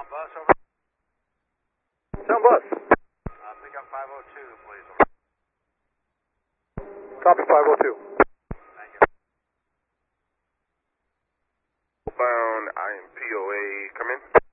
bus over. Sound bus. Pick up 502, please. Copy 502. Thank you. Bound, I am POA. Come in.